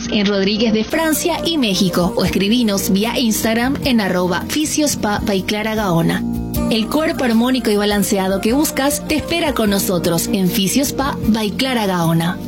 en Rodríguez de Francia y México o escribinos vía Instagram en @Fisiospa by Clara Gaona. El cuerpo armónico y balanceado que buscas te espera con nosotros en Fisiospa by Clara Gaona.